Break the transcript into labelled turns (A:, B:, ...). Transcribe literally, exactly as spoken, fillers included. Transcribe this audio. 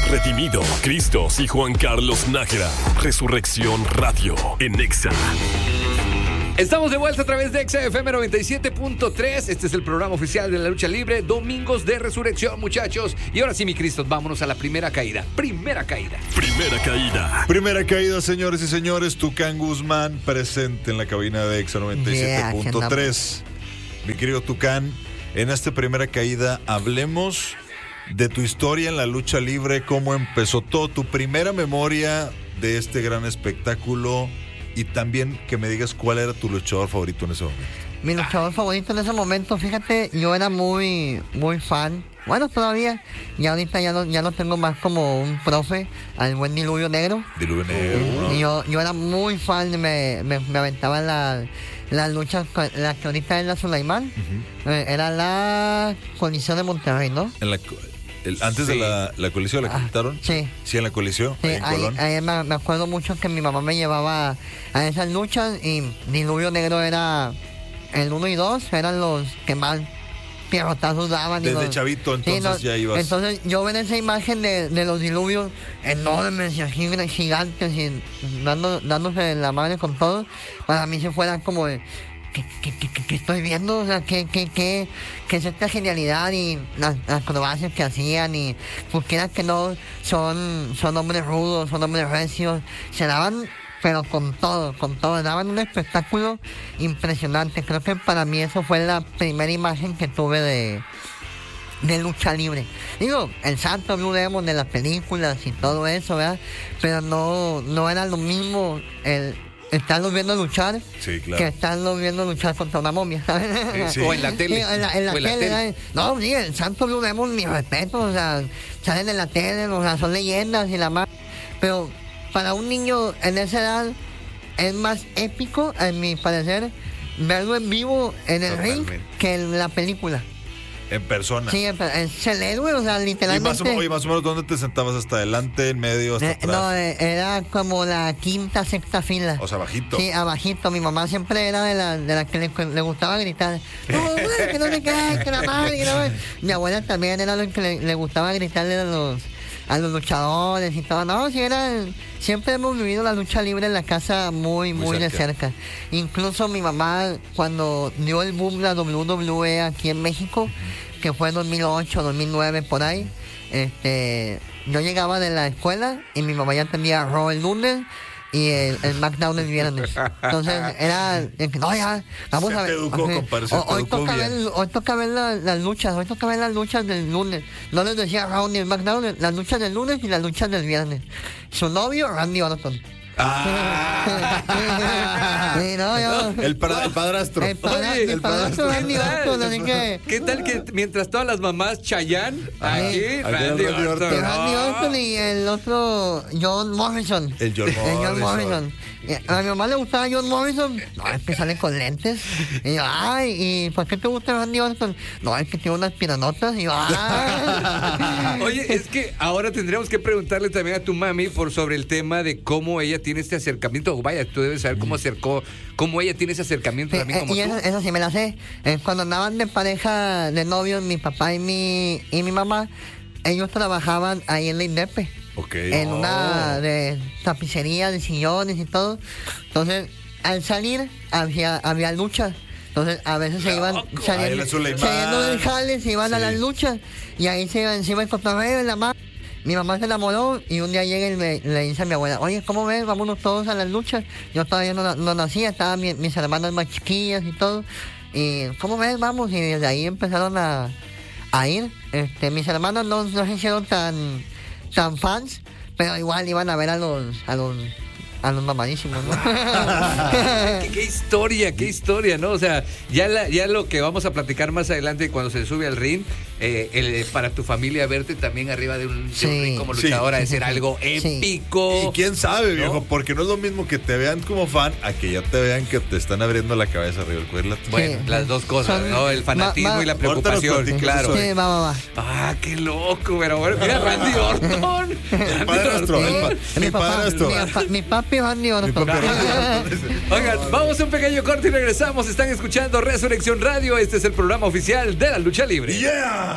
A: Redimido, Cristos y Juan Carlos Nájera. Resurrección Radio en Exa.
B: Estamos de vuelta a través de Exa F M noventa y siete punto tres. Este es el programa oficial de la lucha libre. Domingos de Resurrección, muchachos. Y ahora sí, mi Cristos, vámonos a la primera caída. Primera caída.
A: Primera caída.
C: Primera caída, señores y señores. Tucán Guzmán presente en la cabina de Exa noventa y siete punto tres. Mi querido Tucán, en esta primera caída hablemos de tu historia en la lucha libre. Cómo empezó todo, tu primera memoria de este gran espectáculo. Y también que me digas cuál era tu luchador favorito en ese momento.
D: Mi luchador favorito en ese momento, fíjate, yo era muy, muy fan. Bueno, todavía, y ahorita ya lo, ya lo tengo más como un profe, al buen Diluvio Negro.
C: Diluvio Negro, ¿no?
D: Y yo, yo era muy fan, me, me, me aventaba la, las luchas, la que ahorita es la Sulaimán. Uh-huh. Era la Colisión de Monterrey, ¿no?
C: En la... El, antes sí. de la, la colisión, ¿la que quitaron?
D: Sí.
C: Sí, en la colisión,
D: sí,
C: ahí en
D: ahí,
C: Colón.
D: Ahí me, me acuerdo mucho que mi mamá me llevaba a esas luchas y Diluvio Negro era el uno y dos, eran los que más pierrotazos daban.
C: Desde
D: los,
C: chavito, entonces sí, no, ya ibas.
D: Entonces yo ver esa imagen de, de los diluvios enormes y así gigantes y dando, dándose la madre con todo, para mí se fuera como de... ¿Qué, qué, qué, qué estoy viendo? O sea, ¿qué, qué, qué, qué es esta genialidad y las, las acrobacias que hacían? Y porque era que no, son, son hombres rudos, son hombres recios, se daban, pero con todo, con todo, daban un espectáculo impresionante. Creo que para mí eso fue la primera imagen que tuve de, de lucha libre. Digo, el Santo Blue Demon de las películas y todo eso, ¿verdad? Pero no, no era lo mismo el estarlos viendo luchar,
C: sí, claro,
D: que estarlos viendo luchar contra una momia, ¿sabes?
B: Sí. O en la tele.
D: Sí, en la, en la
B: o en
D: tele,
B: la tele.
D: No, sí, el Santo Blue Demon, mi respeto, o sea, salen en la tele, o sea, son leyendas y la más. Pero para un niño en esa edad es más épico, en mi parecer, verlo en vivo en el Totalmente. ring que en la película.
C: En persona.
D: Sí, es el héroe, o sea, literalmente.
C: ¿Y más o, oye, más o menos dónde te sentabas? ¿Hasta adelante, en medio, hasta
D: eh,
C: atrás?
D: No, eh, era como la quinta, sexta fila.
C: O sea, bajito.
D: Sí, abajito. Mi mamá siempre era de la, de la que le, le gustaba gritar. No, güey, que no se cae, que la madre, que no. Mi abuela también era lo que le, le gustaba gritarle a los, a los luchadores y todo. No, sí, era... Siempre hemos vivido la lucha libre en la casa muy, muy, muy de cerca. Incluso mi mamá, cuando dio el boom de la doble u doble u E aquí en México, que fue en dos mil ocho, dos mil nueve, por ahí, este, yo llegaba de la escuela y mi mamá ya tenía Raw el lunes y el, el SmackDown el viernes. Entonces era, no, ya, vamos
C: se
D: a ver.
C: Educó,
D: okay.
C: compadre,
D: o, hoy, toca ver, hoy toca ver la, las luchas, hoy toca ver las luchas del lunes. No les decía Raw ni el SmackDown, las luchas del lunes y las luchas del viernes. Su novio, Randy Orton.
C: Ah.
D: Sí, no, yo,
C: el, para, el padrastro.
D: El, padra,
B: Oye,
D: el, el padrastro, Randy Orton, así que...
B: ¿Qué tal que mientras todas las mamás Chayanne, aquí,
C: Ay,
B: Randy,
C: Randy
B: Orton?
C: Orton.
D: Randy Orton y el otro, John Morrison.
C: El John Morrison.
D: El John Morrison. A mi mamá le gustaba John Morrison. No, es que sale con lentes. Y yo, ay, ¿y por qué te gusta Randy Orton? No, es que tiene unas piranotas. Y yo, ay.
B: Oye, es que ahora tendríamos que preguntarle también a tu mami por sobre el tema de cómo ella tiene este acercamiento. Vaya, tú debes saber cómo acercó, cómo ella tiene ese acercamiento
D: Sí,
B: también como
D: y
B: tú.
D: eso, eso sí me la sé. Eh, cuando andaban de pareja, de novios, mi papá y mi, y mi mamá, ellos trabajaban ahí en la INDEPE.
C: Okay.
D: En
C: oh.
D: una de tapicería, de sillones y todo. Entonces, al salir, había, había luchas. Entonces, a veces se iban saliendo, saliendo del jale, se iban sí. a las luchas. Y ahí se iban encima del cotorreo, en la mano. Mi mamá se enamoró y un día llega y me, le dice a mi abuela, oye, ¿cómo ves? Vámonos todos a las luchas. Yo todavía no, no nacía, estaban mi, mis hermanas más chiquillas y todo. Y, ¿cómo ves? Vamos. Y desde ahí empezaron a, a ir. Este, mis hermanos no, no se hicieron tan, tan fans, pero igual iban a ver a los... A los a los mamadísimos, ¿no?
B: ¿Qué, qué historia, qué historia, ¿no? O sea, ya, la, ya lo que vamos a platicar más adelante cuando se sube al ring, eh, el, para tu familia verte también arriba de un,
D: sí,
B: de un ring como luchadora, sí, es ser sí, algo épico.
C: Sí. Y quién sabe, viejo, ¿no? Porque no es lo mismo que te vean como fan a que ya te vean que te están abriendo la cabeza arriba del cuadrilátero.
B: Bueno, sí, las dos cosas, son, ¿no? El fanatismo va, va, y la preocupación, claro.
D: Sí, va, va, va.
B: Ah, qué loco, pero bueno, mira, Randy Orton.
C: El padrastro, el pa, mi, mi padrastro.
D: Mi, mi papi Randy Orton.
B: Oigan, vamos a un pequeño corte y regresamos. Están escuchando Resurrección Radio. Este es el programa oficial de la lucha libre.
C: Yeah.